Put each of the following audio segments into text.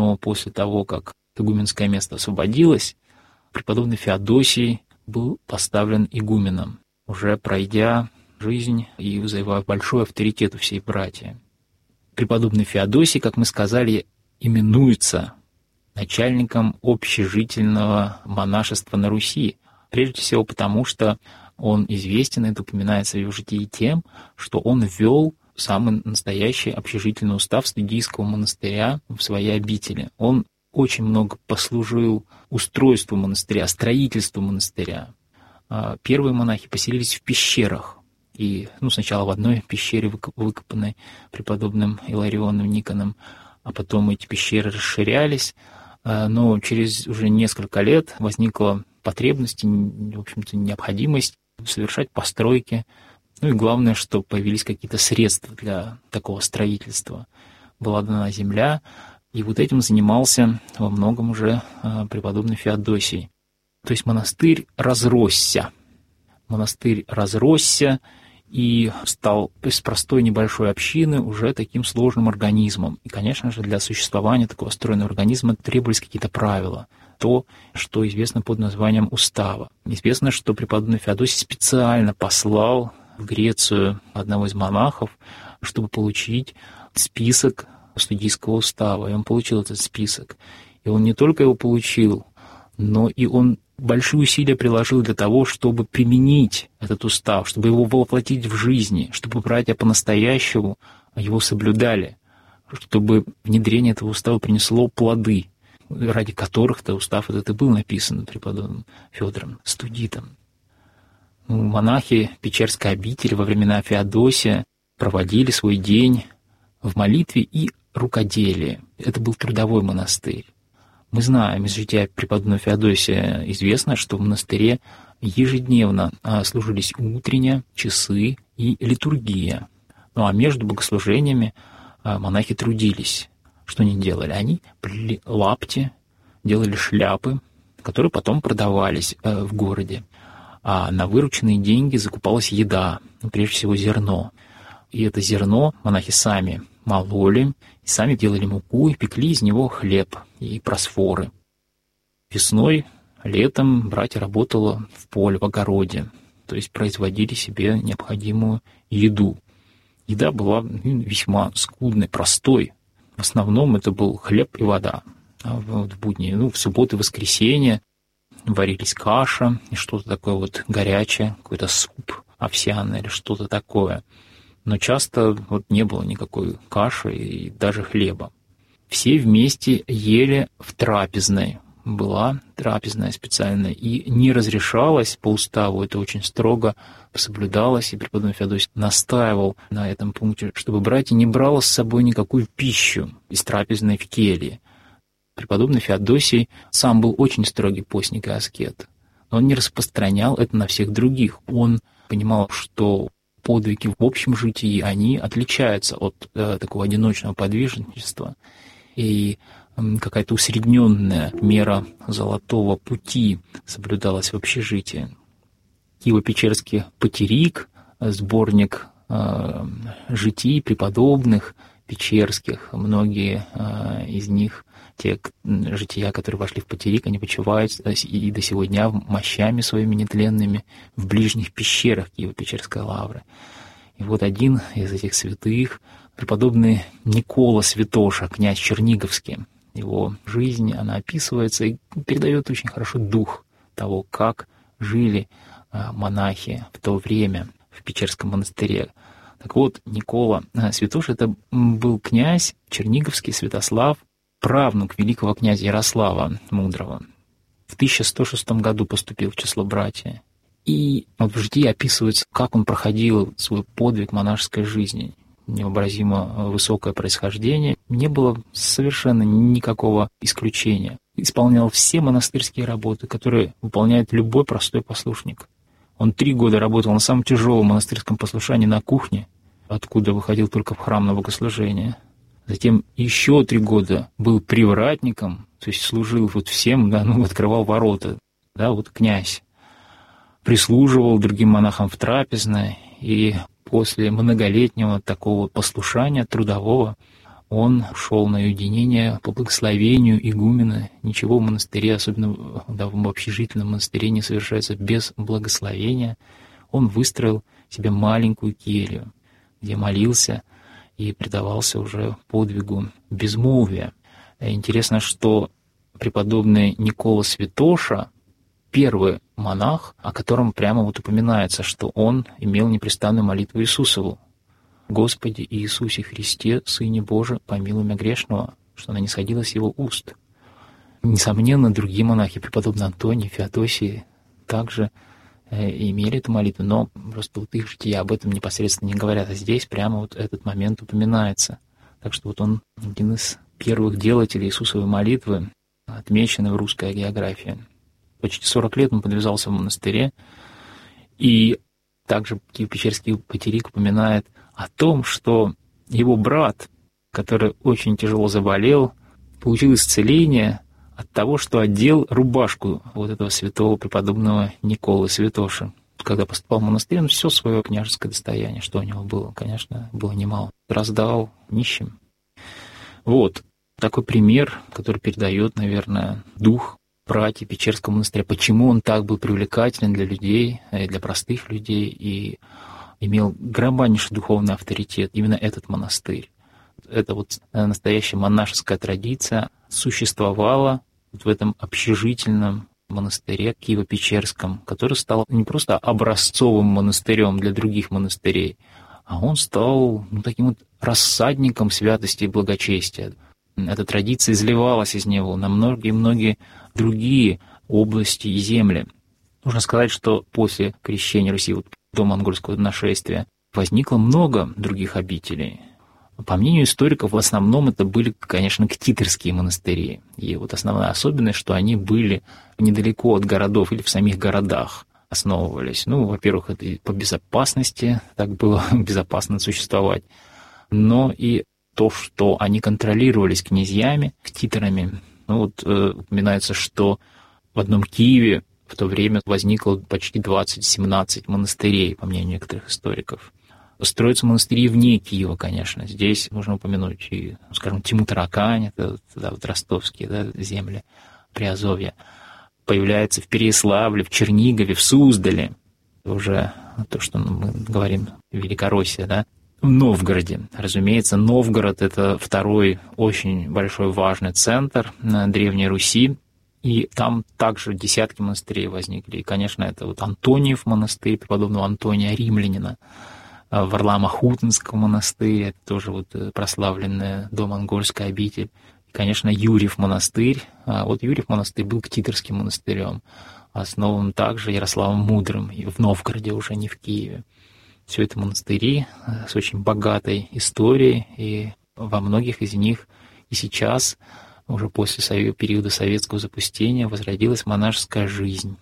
но после того, как игуменское место освободилось, преподобный Феодосий был поставлен игуменом, уже пройдя жизнь и завоевав большой авторитет у всей братьи. Преподобный Феодосий, как мы сказали, именуется начальником общежительного монашества на Руси, прежде всего потому, что он известен, это упоминается в его житии, тем, что он ввел самый настоящий общежительный устав студийского монастыря в своей обители. Он очень много послужил устройству монастыря, строительству монастыря. Первые монахи поселились в пещерах. И сначала в одной пещере, выкопанной преподобным Иларионом Никоном, а потом эти пещеры расширялись. Но через уже несколько лет возникла потребность, в общем-то, необходимость совершать постройки. И главное, что появились какие-то средства для такого строительства. Была дана земля, и вот этим занимался во многом уже преподобный Феодосий. То есть монастырь разросся. Монастырь разросся и стал из простой небольшой общины уже таким сложным организмом. И, конечно же, для существования такого стройного организма требовались какие-то правила. То, что известно под названием устава. Известно, что преподобный Феодосий специально послал в Грецию одного из монахов, чтобы получить список студийского устава. И он получил этот список. И он не только его получил, но и он большие усилия приложил для того, чтобы применить этот устав, чтобы его воплотить в жизни, чтобы братья по-настоящему его соблюдали, чтобы внедрение этого устава принесло плоды, ради которых-то устав этот и был написан преподобным Федором Студитом. Монахи Печерской обители во времена Феодосия проводили свой день в молитве и рукоделии. Это был трудовой монастырь. Мы знаем из жития преподобного Феодосия, известно, что в монастыре ежедневно служились утренняя, часы и литургия. Ну а между богослужениями монахи трудились. Что они делали? Они плели лапти, делали шляпы, которые потом продавались в городе. А на вырученные деньги закупалась еда, прежде всего зерно. И это зерно монахи сами мололи, сами делали муку и пекли из него хлеб и просфоры. Весной, летом братья работали в поле, в огороде, то есть производили себе необходимую еду. Еда была весьма скудной, простой. В основном это был хлеб и вода. А в будни, в субботу и воскресенье варились каша и что-то такое вот горячее, какой-то суп овсяный или что-то такое. Но часто не было никакой каши и даже хлеба. Все вместе ели в трапезной. Была трапезная специальная, и не разрешалось по уставу, это очень строго соблюдалось, и преподобный Феодосий настаивал на этом пункте, чтобы братья не брали с собой никакую пищу из трапезной в келье. Преподобный Феодосий сам был очень строгий постник и аскет, но он не распространял это на всех других. Он понимал, что подвиги в общем житии, они отличаются от такого одиночного подвижничества, и какая-то усредненная мера золотого пути соблюдалась в общежитии. Киево-Печерский патерик, сборник житий преподобных печерских, многие из них, те жития, которые вошли в патерик, они почивают и до сего дня мощами своими нетленными в ближних пещерах Киево-Печерской лавры. И вот один из этих святых, преподобный Никола Святоша, князь Черниговский, его жизнь, она описывается и передает очень хорошо дух того, как жили монахи в то время в Печерском монастыре. Так вот, Никола Святош — это был князь Черниговский, Святослав, правнук великого князя Ярослава Мудрого. В 1106 году поступил в число братья. И в житии описывается, как он проходил свой подвиг монашеской жизни. Невообразимо высокое происхождение, не было совершенно никакого исключения. Исполнял все монастырские работы, которые выполняет любой простой послушник. Он 3 года работал на самом тяжелом монастырском послушании на кухне, откуда выходил только в храм на богослужение. Затем еще 3 года был привратником, то есть служил всем, открывал ворота, князь. Прислуживал другим монахам в трапезной, и после многолетнего такого послушания трудового он шел на уединение по благословению игумена. Ничего в монастыре, особенно в общежительном монастыре, не совершается без благословения. Он выстроил себе маленькую келью, где молился и предавался уже подвигу безмолвия. Интересно, что преподобный Никола Святоша, первый монах, о котором прямо вот упоминается, что он имел непрестанную молитву Иисусову: «Господи Иисусе Христе, Сыне Божий, помилуй меня грешного», что она не сходила с его уст. Несомненно, другие монахи, преподобный Антоний, Феодосий, также имели эту молитву, но просто вот их жития об этом непосредственно не говорят, а здесь прямо вот этот момент упоминается. Так что вот он один из первых делателей Иисусовой молитвы, отмеченный в русской географии. Почти 40 лет он подвязался в монастыре, и также Киево-Печерский патерик упоминает о том, что его брат, который очень тяжело заболел, получил исцеление от того, что одел рубашку вот этого святого преподобного Николы Святоши. Когда поступал в монастырь, он все свое княжеское достояние, что у него было, конечно, было немало, раздал нищим. Вот такой пример, который передает, наверное, дух братьев Печерского монастыря, почему он так был привлекателен для людей, для простых людей, и имел громаднейший духовный авторитет, именно этот монастырь. Это вот настоящая монашеская традиция существовала в этом общежительном монастыре Киево-Печерском, который стал не просто образцовым монастырем для других монастырей, а он стал таким вот рассадником святости и благочестия. Эта традиция изливалась из него на многие-многие другие области и земли. Нужно сказать, что после крещения Руси, вот до монгольского нашествия, возникло много других обителей. По мнению историков, в основном это были, конечно, ктиторские монастыри. И вот основная особенность, что они были недалеко от городов или в самих городах основывались. Ну, во-первых, это и по безопасности, так было безопасно существовать, но и то, что они контролировались князьями, ктиторами. Ну вот упоминается, что в одном Киеве в то время возникло почти 20-17 монастырей, по мнению некоторых историков. Строятся монастыри вне Киева, конечно. Здесь можно упомянуть и, скажем, Тиму-Таракань, это вот ростовские земли, Приазовье. Появляется в Переяславле, в Чернигове, в Суздале. Уже то, что мы говорим, Великороссия, да. В Новгороде. Разумеется, Новгород — это второй очень большой важный центр Древней Руси. И там также десятки монастырей возникли. И, конечно, это вот Антониев монастырь, преподобного Антония Римлянина, Варлама-Хутинского монастыря, это тоже вот прославленная домонгольская обитель. И, конечно, Юрьев монастырь. Вот Юрьев монастырь был ктиторским монастырем, основан также Ярославом Мудрым, и в Новгороде уже, не в Киеве. Все это монастыри с очень богатой историей, и во многих из них и сейчас, уже после периода советского запустения, возродилась монашеская жизнь.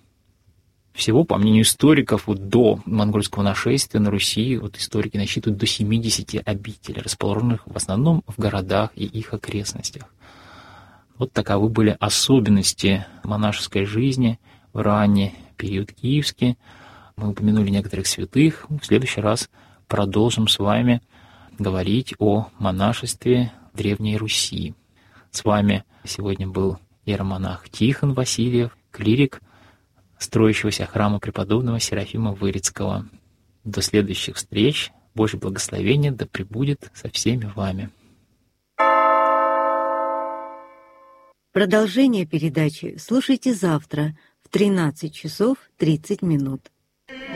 Всего, по мнению историков, вот до монгольского нашествия на Руси вот историки насчитывают до 70 обителей, расположенных в основном в городах и их окрестностях. Вот таковы были особенности монашеской жизни в ранний период киевский. Мы упомянули некоторых святых. В следующий раз продолжим с вами говорить о монашестве Древней Руси. С вами сегодня был иеромонах Тихон Васильев, клирик строящегося храма преподобного Серафима Вырицкого. До следующих встреч. Божье благословение да пребудет со всеми вами. Продолжение передачи слушайте завтра в 13 часов 30 минут.